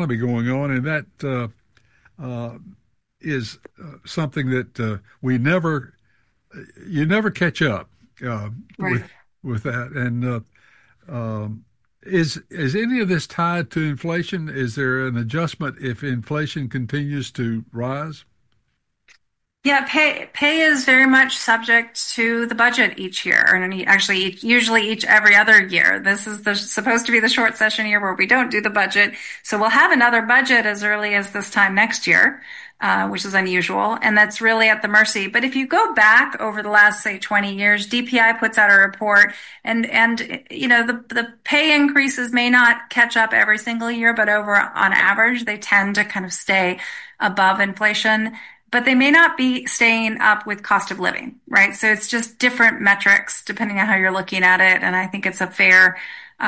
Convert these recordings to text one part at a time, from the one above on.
economy going on, and that is something that you never catch up Right. with that. And is any of this tied to inflation? Is there an adjustment if inflation continues to rise? Yeah, pay is very much subject to the budget each year, and usually each every other year. This is supposed to be the short session year where we don't do the budget, so we'll have another budget as early as this time next year, which is unusual, and that's really at the mercy. But if you go back over the last, say, 20 years, DPI puts out a report, and the pay increases may not catch up every single year, but on average, they tend to kind of stay above inflation. But they may not be staying up with cost of living, right? So it's just different metrics depending on how you're looking at it. And I think it's a fair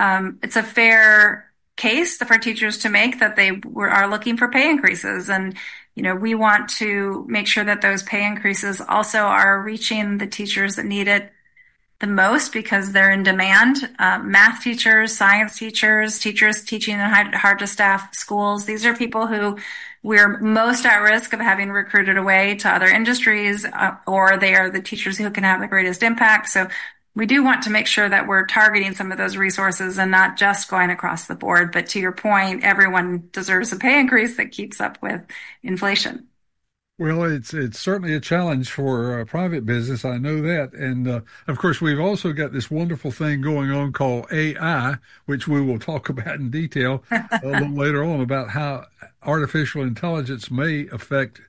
case for teachers to make that they are looking for pay increases. And, we want to make sure that those pay increases also are reaching the teachers that need it the most because they're in demand. Math teachers, science teachers, teachers teaching in hard to staff schools. These are people who we're most at risk of having recruited away to other industries, or they are the teachers who can have the greatest impact. So we do want to make sure that we're targeting some of those resources and not just going across the board. But to your point, everyone deserves a pay increase that keeps up with inflation. Well, it's certainly a challenge for private business. I know that. And of course, we've also got this wonderful thing going on called AI, which we will talk about in detail a little later on about how artificial intelligence may affect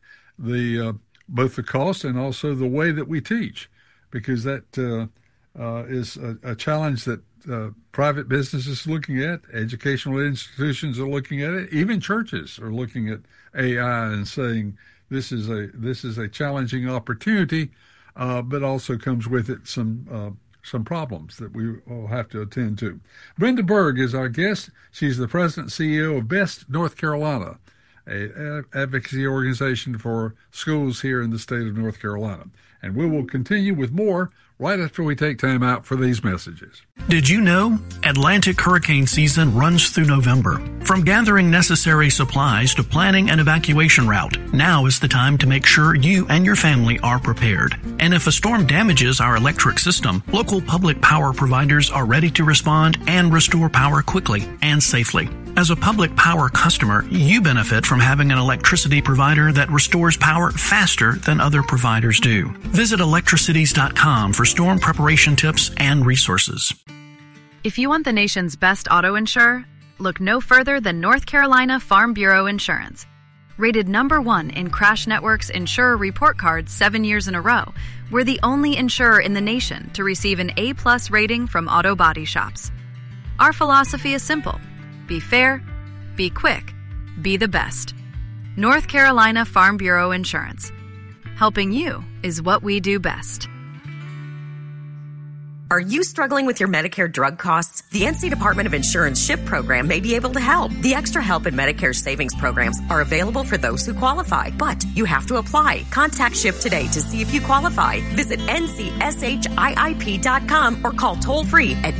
both the cost and also the way that we teach, because that is a challenge that private businesses are looking at, educational institutions are looking at it, even churches are looking at AI and saying, this is a challenging opportunity, but also comes with it some problems that we will have to attend to. Brenda Berg is our guest. She's the president and CEO of BEST North Carolina, an advocacy organization for schools here in the state of North Carolina. And we will continue with more right after we take time out for these messages. Did you know Atlantic hurricane season runs through November? From gathering necessary supplies to planning an evacuation route, now is the time to make sure you and your family are prepared. And if a storm damages our electric system, local public power providers are ready to respond and restore power quickly and safely. As a public power customer, you benefit from having an electricity provider that restores power faster than other providers do. Visit electricities.com for storm preparation tips and resources. If you want the nation's best auto insurer, look no further than North Carolina Farm Bureau Insurance. Rated #1 in Crash Network's Insurer Report Card 7 years in a row, we're the only insurer in the nation to receive an A+ rating from auto body shops. Our philosophy is simple. Be fair, be quick, be the best. North Carolina Farm Bureau Insurance. Helping you is what we do best. Are you struggling with your Medicare drug costs? The NC Department of Insurance SHIP program may be able to help. The Extra Help and Medicare Savings programs are available for those who qualify, but you have to apply. Contact SHIP today to see if you qualify. Visit ncshiip.com or call toll-free at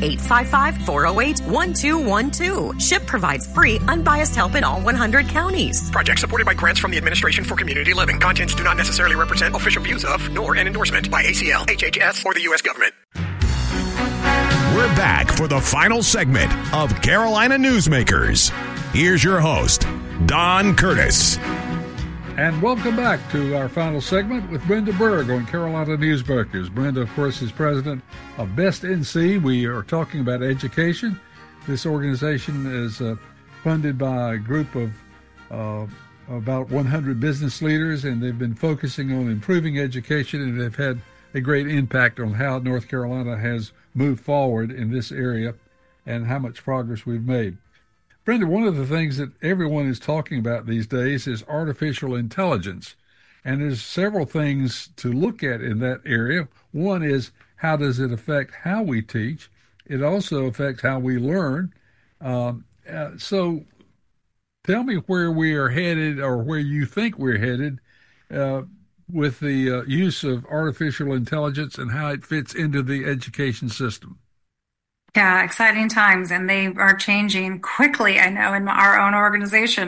855-408-1212. SHIP provides free, unbiased help in all 100 counties. Project supported by grants from the Administration for Community Living. Contents do not necessarily represent official views of, nor an endorsement by ACL, HHS, or the U.S. government. We're back for the final segment of Carolina Newsmakers. Here's your host, Don Curtis. And welcome back to our final segment with Brenda Berg on Carolina Newsmakers. Brenda, of course, is president of BEST NC. We are talking about education. This organization is funded by a group of about 100 business leaders, and they've been focusing on improving education, and they've had a great impact on how North Carolina has moved forward in this area and how much progress we've made. Brenda, one of the things that everyone is talking about these days is artificial intelligence. And there's several things to look at in that area. One is, how does it affect how we teach? It also affects how we learn. So tell me where we are headed, or where you think we're headed, with the use of artificial intelligence and how it fits into the education system. Yeah, exciting times, and they are changing quickly, I know, in our own organization.